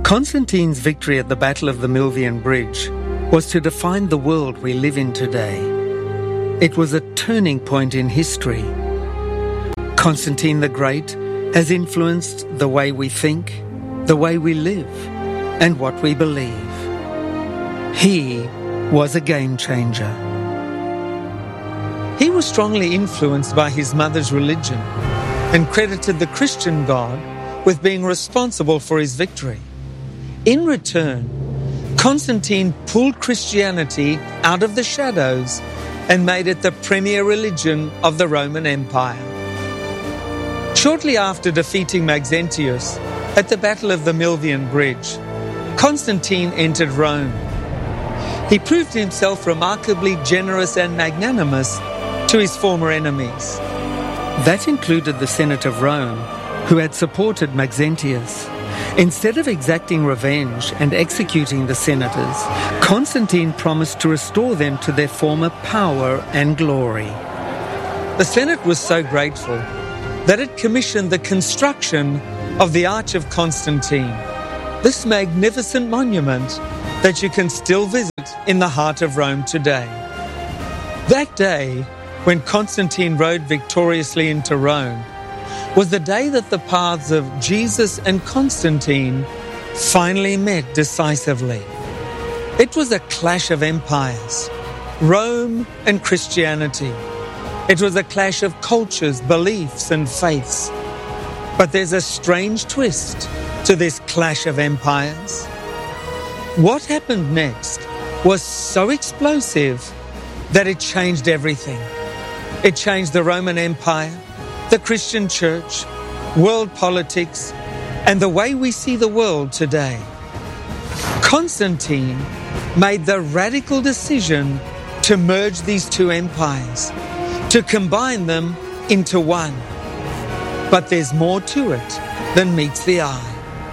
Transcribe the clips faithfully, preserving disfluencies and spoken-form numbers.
Constantine's victory at the Battle of the Milvian Bridge was to define the world we live in today. It was a turning point in history. Constantine the Great has influenced the way we think, the way we live, and what we believe. He was a game changer. He was strongly influenced by his mother's religion and credited the Christian God with being responsible for his victory. In return, Constantine pulled Christianity out of the shadows and made it the premier religion of the Roman Empire. Shortly after defeating Maxentius at the Battle of the Milvian Bridge, Constantine entered Rome. He proved himself remarkably generous and magnanimous to his former enemies. That included the Senate of Rome, who had supported Maxentius. Instead of exacting revenge and executing the senators, Constantine promised to restore them to their former power and glory. The Senate was so grateful that it commissioned the construction of the Arch of Constantine, this magnificent monument that you can still visit in the heart of Rome today. That day, when Constantine rode victoriously into Rome, was the day that the paths of Jesus and Constantine finally met decisively. It was a clash of empires, Rome and Christianity. It was a clash of cultures, beliefs, and faiths. But there's a strange twist to this clash of empires. What happened next was so explosive that it changed everything. It changed the Roman Empire, the Christian church, world politics, and the way we see the world today. Constantine made the radical decision to merge these two empires, to combine them into one. But there's more to it than meets the eye.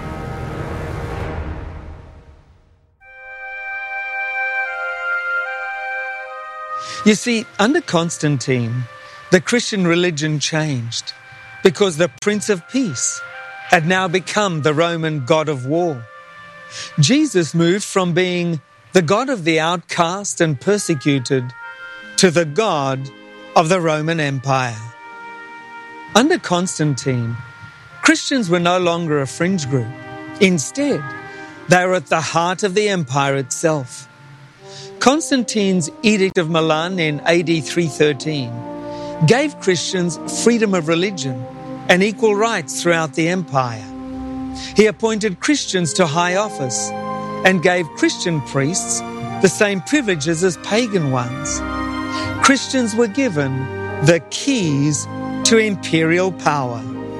You see, under Constantine, the Christian religion changed because the Prince of Peace had now become the Roman god of war. Jesus moved from being the god of the outcast and persecuted to the god of the Roman Empire. Under Constantine, Christians were no longer a fringe group. Instead, they were at the heart of the empire itself. Constantine's Edict of Milan in A D three thirteen gave Christians freedom of religion and equal rights throughout the empire. He appointed Christians to high office and gave Christian priests the same privileges as pagan ones. Christians were given the keys to imperial power.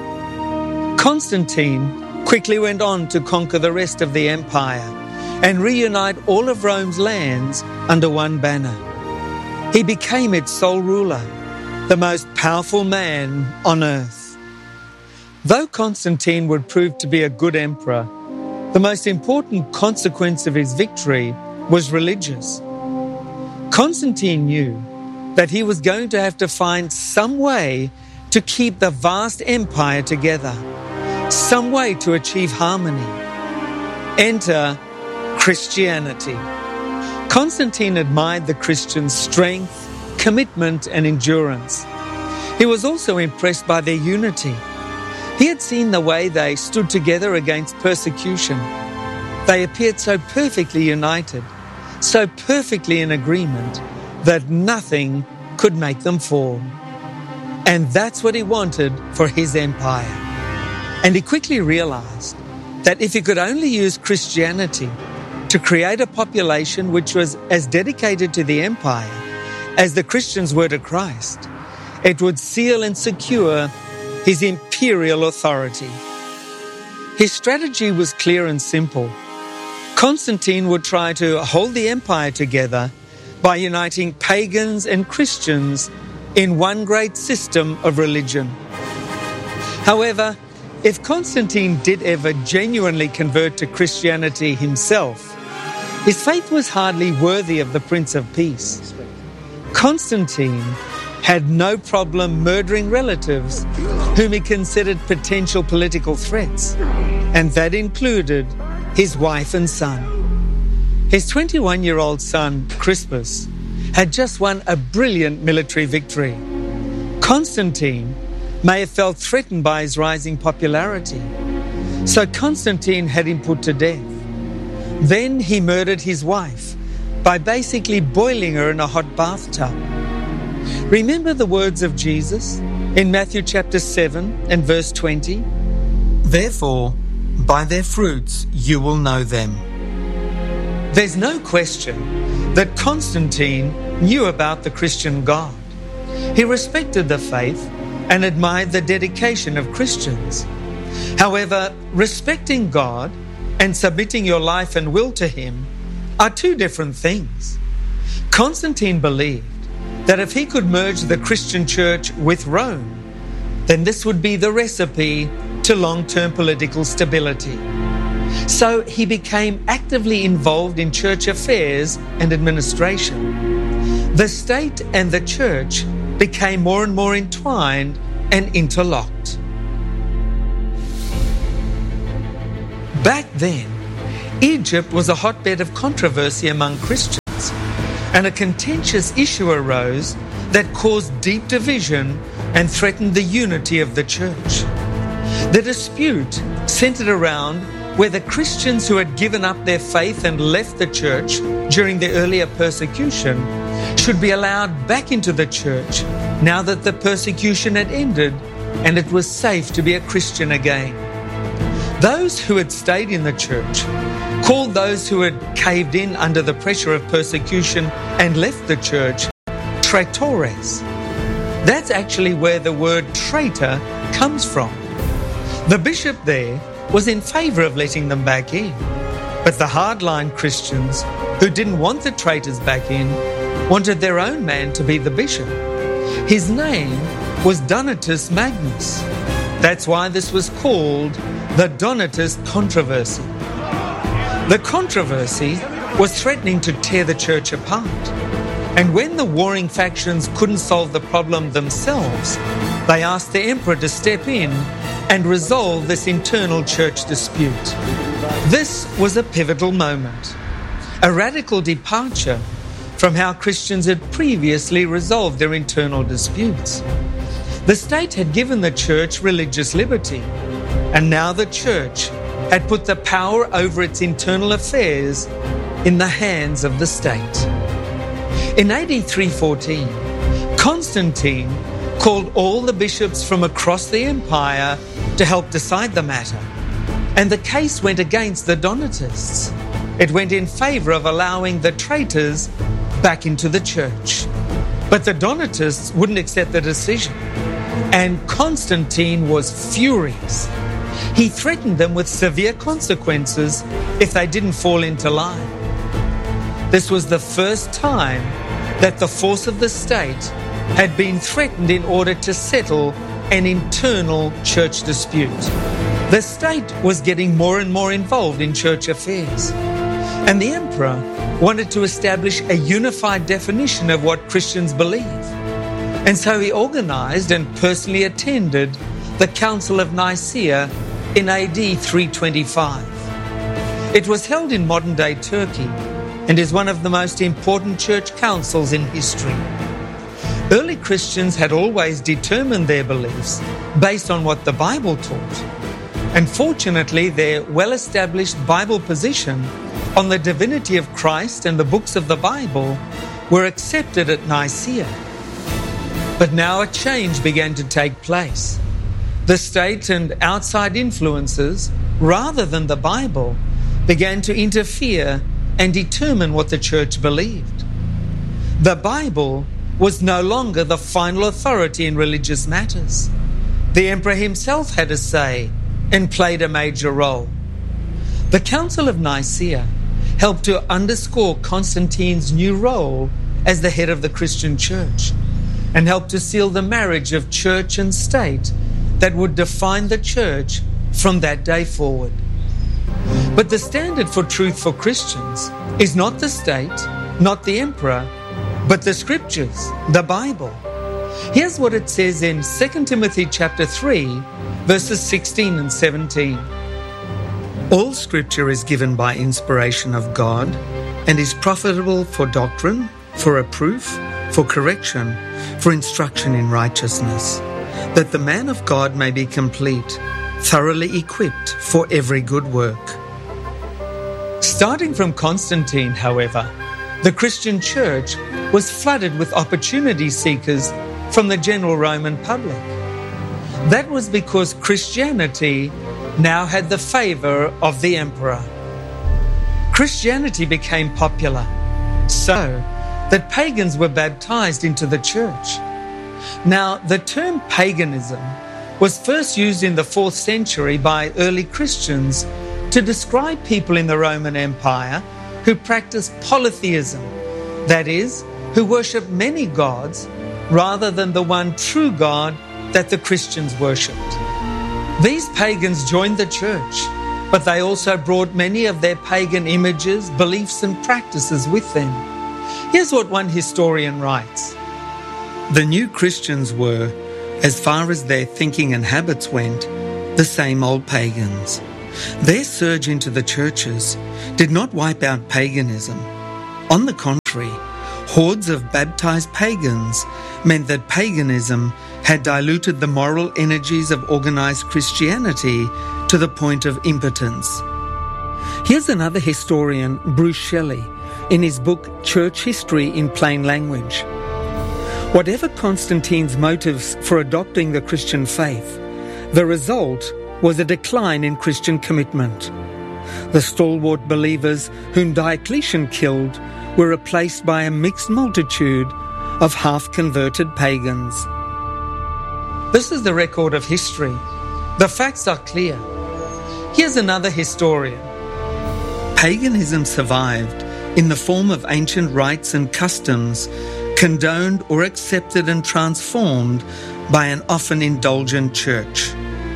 Constantine quickly went on to conquer the rest of the empire and reunite all of Rome's lands under one banner. He became its sole ruler, the most powerful man on earth. Though Constantine would prove to be a good emperor, the most important consequence of his victory was religious. Constantine knew that he was going to have to find some way to keep the vast empire together, some way to achieve harmony. Enter Christianity. Constantine admired the Christians' strength, commitment, and endurance. He was also impressed by their unity. He had seen the way they stood together against persecution. They appeared so perfectly united, so perfectly in agreement, that nothing could make them fall. And that's what he wanted for his empire. And he quickly realized that if he could only use Christianity to create a population which was as dedicated to the empire as the Christians were to Christ, it would seal and secure his imperial authority. His strategy was clear and simple. Constantine would try to hold the empire together by uniting pagans and Christians in one great system of religion. However, if Constantine did ever genuinely convert to Christianity himself, his faith was hardly worthy of the Prince of Peace. Constantine had no problem murdering relatives whom he considered potential political threats, and that included his wife and son. His twenty-one-year-old son, Crispus, had just won a brilliant military victory. Constantine may have felt threatened by his rising popularity, so Constantine had him put to death. Then he murdered his wife by basically boiling her in a hot bathtub. Remember the words of Jesus in Matthew chapter seven and verse twenty? Therefore, by their fruits you will know them. There's no question that Constantine knew about the Christian God. He respected the faith and admired the dedication of Christians. However, respecting God and submitting your life and will to Him are two different things. Constantine believed that if he could merge the Christian church with Rome, then this would be the recipe to long-term political stability. So he became actively involved in church affairs and administration. The state and the church became more and more entwined and interlocked. Back then, Egypt was a hotbed of controversy among Christians, and a contentious issue arose that caused deep division and threatened the unity of the church. The dispute centered around whether Christians who had given up their faith and left the church during the earlier persecution should be allowed back into the church now that the persecution had ended and it was safe to be a Christian again. Those who had stayed in the church called those who had caved in under the pressure of persecution and left the church traitores. That's actually where the word traitor comes from. The bishop there was in favor of letting them back in, but the hardline Christians who didn't want the traitors back in wanted their own man to be the bishop. His name was Donatus Magnus. That's why this was called the Donatist controversy. The controversy was threatening to tear the church apart. And when the warring factions couldn't solve the problem themselves, they asked the emperor to step in and resolve this internal church dispute. This was a pivotal moment, a radical departure from how Christians had previously resolved their internal disputes. The state had given the church religious liberty, and now the church had put the power over its internal affairs in the hands of the state. In A D three fourteen, Constantine called all the bishops from across the empire to help decide the matter, and the case went against the Donatists. It went in favor of allowing the traitors back into the church. But the Donatists wouldn't accept the decision, and Constantine was furious. He threatened them with severe consequences if they didn't fall into line. This was the first time that the force of the state had been threatened in order to settle an internal church dispute. The state was getting more and more involved in church affairs, and the emperor wanted to establish a unified definition of what Christians believe. And so he organized and personally attended the Council of Nicaea in A D three twenty-five. It was held in modern-day Turkey and is one of the most important church councils in history. Early Christians had always determined their beliefs based on what the Bible taught. And fortunately, their well-established Bible position on the divinity of Christ and the books of the Bible were accepted at Nicaea. But now a change began to take place. The state and outside influences, rather than the Bible, began to interfere and determine what the church believed. The Bible was no longer the final authority in religious matters. The emperor himself had a say and played a major role. The Council of Nicaea helped to underscore Constantine's new role as the head of the Christian church and helped to seal the marriage of church and state that would define the church from that day forward. But the standard for truth for Christians is not the state, not the emperor, but the scriptures, the Bible. Here's what it says in Second Timothy chapter three, verses sixteen and seventeen. All Scripture is given by inspiration of God and is profitable for doctrine, for reproof, for correction, for instruction in righteousness, that the man of God may be complete, thoroughly equipped for every good work. Starting from Constantine, however, the Christian Church was flooded with opportunity seekers from the general Roman public. That was because Christianity now had the favor of the emperor. Christianity became popular, so that pagans were baptized into the church. Now, the term paganism was first used in the fourth century by early Christians to describe people in the Roman Empire who practiced polytheism, that is, who worshipped many gods rather than the one true God that the Christians worshipped. These pagans joined the church, but they also brought many of their pagan images, beliefs, and practices with them. Here's what one historian writes. The new Christians were, as far as their thinking and habits went, the same old pagans. Their surge into the churches did not wipe out paganism. On the contrary, hordes of baptized pagans meant that paganism had diluted the moral energies of organized Christianity to the point of impotence. Here's another historian, Bruce Shelley, in his book Church History in Plain Language. Whatever Constantine's motives for adopting the Christian faith, the result was a decline in Christian commitment. The stalwart believers whom Diocletian killed were replaced by a mixed multitude of half-converted pagans. This is the record of history. The facts are clear. Here's another historian. Paganism survived in the form of ancient rites and customs, condoned or accepted and transformed by an often indulgent church.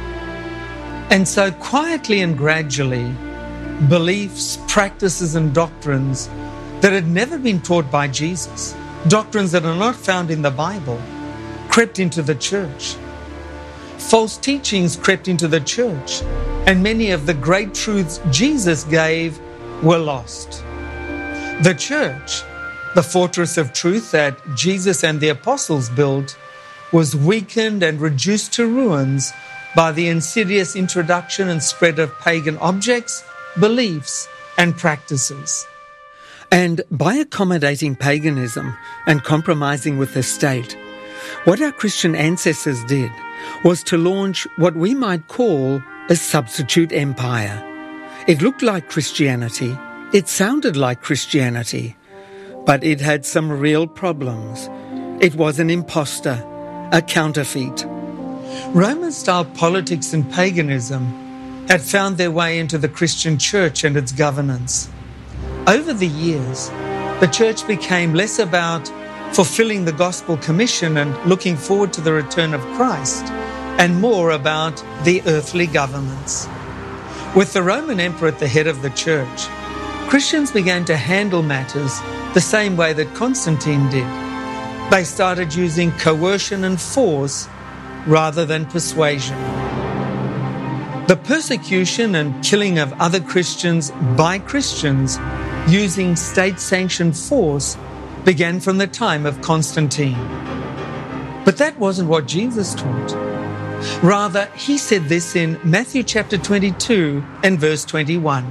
And so quietly and gradually, beliefs, practices and doctrines that had never been taught by Jesus, doctrines that are not found in the Bible, crept into the church. False teachings crept into the church, and many of the great truths Jesus gave were lost. The church, the fortress of truth that Jesus and the apostles built, was weakened and reduced to ruins by the insidious introduction and spread of pagan objects, beliefs, and practices. And by accommodating paganism and compromising with the state, what our Christian ancestors did was to launch what we might call a substitute empire. It looked like Christianity, it sounded like Christianity, but it had some real problems. It was an imposter, a counterfeit. Roman-style politics and paganism had found their way into the Christian church and its governance. Over the years, the church became less about fulfilling the gospel commission and looking forward to the return of Christ, and more about the earthly governments. With the Roman emperor at the head of the church, Christians began to handle matters the same way that Constantine did. They started using coercion and force rather than persuasion. The persecution and killing of other Christians by Christians using state-sanctioned force began from the time of Constantine. But that wasn't what Jesus taught. Rather, he said this in Matthew chapter twenty-two and verse twenty-one.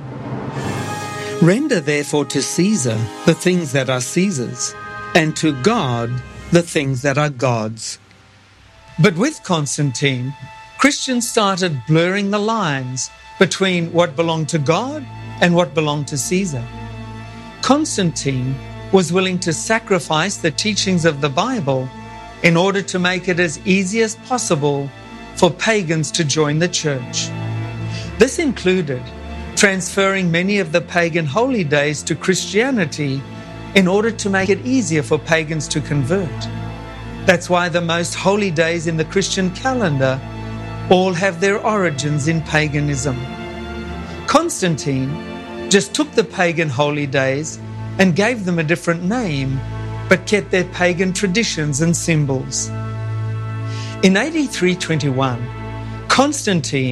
Render therefore to Caesar the things that are Caesar's, and to God the things that are God's. But with Constantine, Christians started blurring the lines between what belonged to God and what belonged to Caesar. Constantine was willing to sacrifice the teachings of the Bible in order to make it as easy as possible for pagans to join the church. This included transferring many of the pagan holy days to Christianity in order to make it easier for pagans to convert. That's why the most holy days in the Christian calendar all have their origins in paganism. Constantine just took the pagan holy days and gave them a different name, but kept their pagan traditions and symbols. In A D three twenty-one, Constantine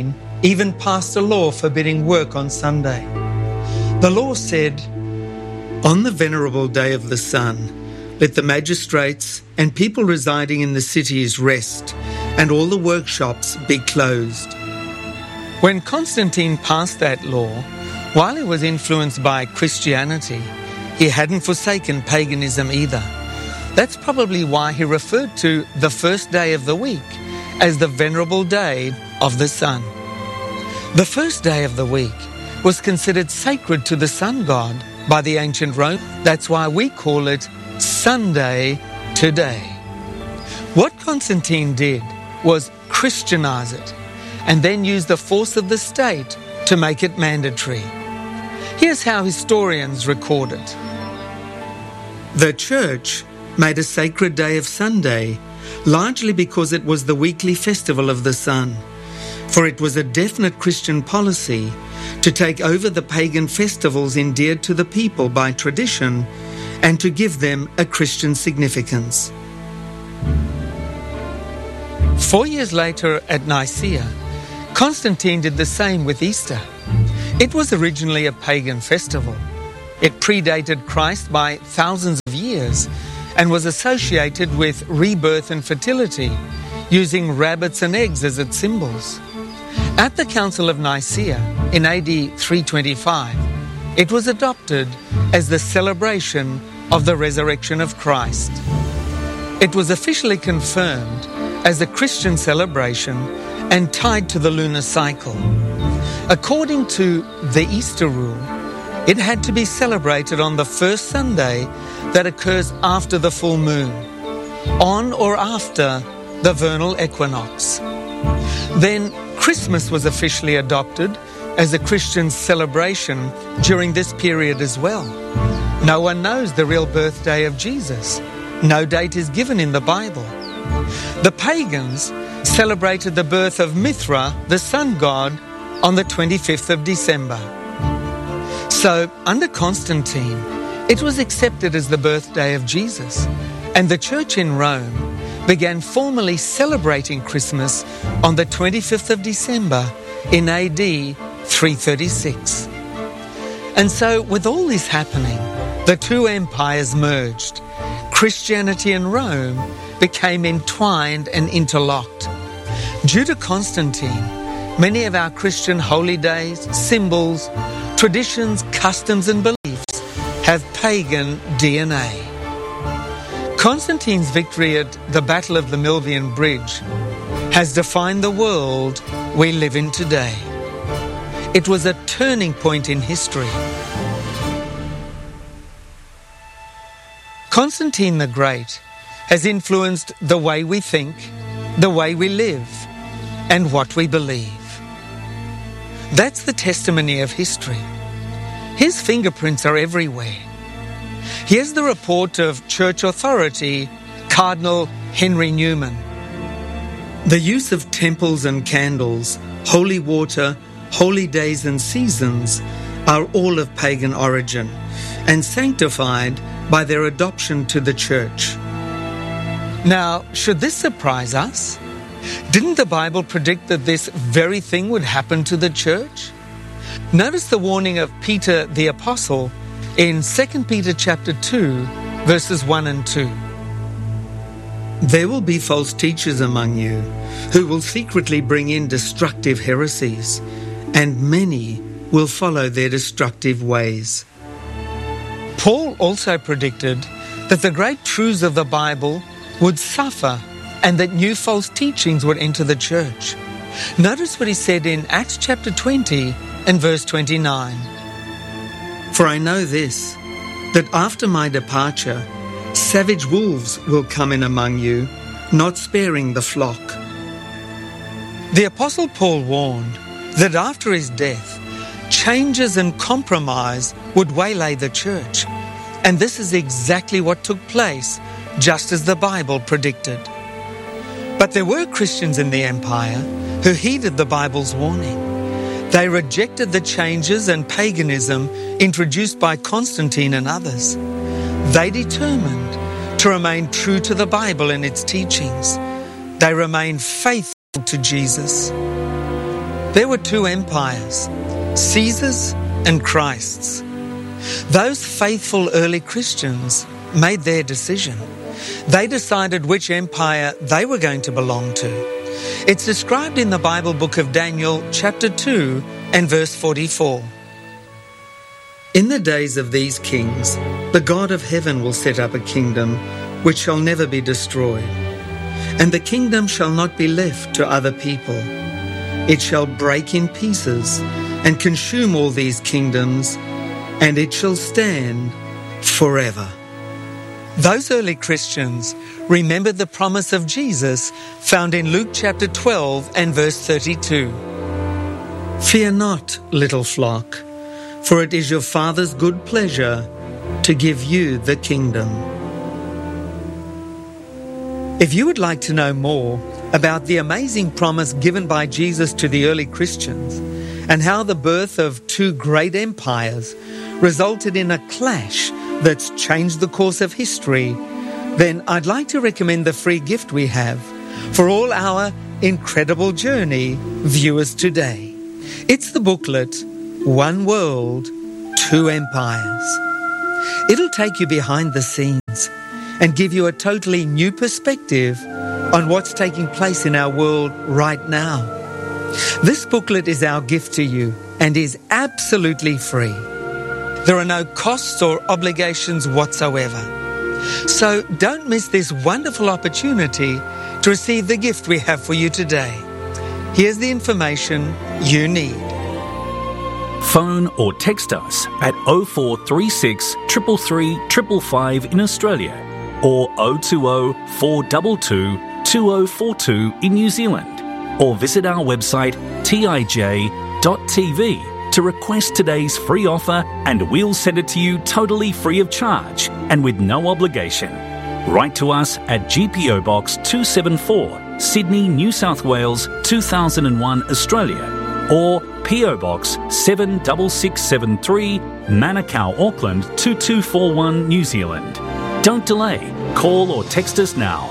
even passed a law forbidding work on Sunday. The law said, "On the venerable day of the sun, let the magistrates and people residing in the cities rest, and all the workshops be closed." When Constantine passed that law, while he was influenced by Christianity, he hadn't forsaken paganism either. That's probably why he referred to the first day of the week as the venerable day of the sun. The first day of the week was considered sacred to the sun god by the ancient Rome. That's why we call it Sunday today. What Constantine did was Christianize it and then use the force of the state to make it mandatory. Here's how historians record it. The church made a sacred day of Sunday, largely because it was the weekly festival of the sun, for it was a definite Christian policy to take over the pagan festivals endeared to the people by tradition and to give them a Christian significance. Four years later at Nicaea, Constantine did the same with Easter. It was originally a pagan festival. It predated Christ by thousands of years and was associated with rebirth and fertility, using rabbits and eggs as its symbols. At the Council of Nicaea in A D three twenty-five, it was adopted as the celebration of the resurrection of Christ. It was officially confirmed as a Christian celebration and tied to the lunar cycle. According to the Easter rule, it had to be celebrated on the first Sunday that occurs after the full moon, on or after the vernal equinox. Then Christmas was officially adopted as a Christian celebration during this period as well. No one knows the real birthday of Jesus. No date is given in the Bible. The pagans celebrated the birth of Mithra, the sun god, on the twenty-fifth of December. So, under Constantine, it was accepted as the birthday of Jesus, and the church in Rome began formally celebrating Christmas on the twenty-fifth of December in A D three thirty-six. And so, with all this happening, the two empires merged. Christianity and Rome became entwined and interlocked. Due to Constantine, many of our Christian holy days, symbols, traditions, customs and beliefs have pagan D N A. Constantine's victory at the Battle of the Milvian Bridge has defined the world we live in today. It was a turning point in history. Constantine the Great has influenced the way we think, the way we live, and what we believe. That's the testimony of history. His fingerprints are everywhere. Here's the report of church authority, Cardinal Henry Newman. The use of temples and candles, holy water, holy days and seasons are all of pagan origin and sanctified by their adoption to the church. Now, should this surprise us? Didn't the Bible predict that this very thing would happen to the church? Notice the warning of Peter the Apostle in Second Peter chapter two, verses one and two. There will be false teachers among you who will secretly bring in destructive heresies, and many will follow their destructive ways. Paul also predicted that the great truths of the Bible would suffer and that new false teachings would enter the church. Notice what he said in Acts chapter twenty and verse twenty-nine. For I know this, that after my departure, savage wolves will come in among you, not sparing the flock. The Apostle Paul warned that after his death, changes and compromise would waylay the church. And this is exactly what took place, just as the Bible predicted. But there were Christians in the empire who heeded the Bible's warning. They rejected the changes and paganism introduced by Constantine and others. They determined to remain true to the Bible and its teachings. They remained faithful to Jesus. There were two empires, Caesar's and Christ's. Those faithful early Christians made their decision. They decided which empire they were going to belong to. It's described in the Bible book of Daniel, chapter two and verse forty-four. In the days of these kings, the God of heaven will set up a kingdom which shall never be destroyed, and the kingdom shall not be left to other people. It shall break in pieces and consume all these kingdoms, and it shall stand forever. Those early Christians remembered the promise of Jesus found in Luke chapter twelve and verse thirty-two. Fear not, little flock, for it is your Father's good pleasure to give you the kingdom. If you would like to know more about the amazing promise given by Jesus to the early Christians and how the birth of two great empires resulted in a clash that's changed the course of history, then I'd like to recommend the free gift we have for all our Incredible Journey viewers today. It's the booklet, One World, Two Empires. It'll take you behind the scenes and give you a totally new perspective on what's taking place in our world right now. This booklet is our gift to you and is absolutely free. There are no costs or obligations whatsoever. So don't miss this wonderful opportunity to receive the gift we have for you today. Here's the information you need. Phone or text us at oh four three six, three three three, five five in Australia or oh two oh, four two two, two oh four two in New Zealand, or visit our website t i j dot t v to request today's free offer, and we'll send it to you totally free of charge and with no obligation. Write to us at G P O Box two seventy-four, Sydney, New South Wales two thousand one, Australia, or P O Box seven six six seven three, Manukau, Auckland two two four one, New Zealand. Don't delay. Call or text us now.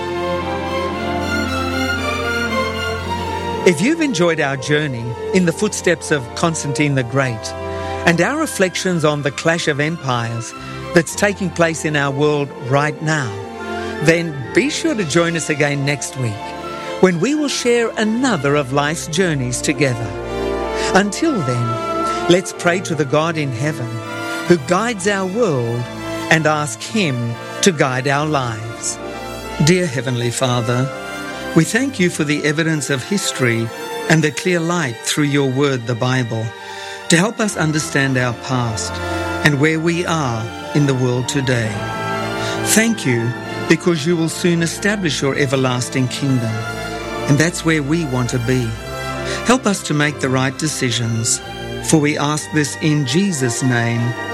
If you've enjoyed our journey in the footsteps of Constantine the Great and our reflections on the clash of empires that's taking place in our world right now, then be sure to join us again next week when we will share another of life's journeys together. Until then, let's pray to the God in heaven who guides our world and ask Him to guide our lives. Dear Heavenly Father, we thank you for the evidence of history and the clear light through your word, the Bible, to help us understand our past and where we are in the world today. Thank you because you will soon establish your everlasting kingdom, and that's where we want to be. Help us to make the right decisions, for we ask this in Jesus' name.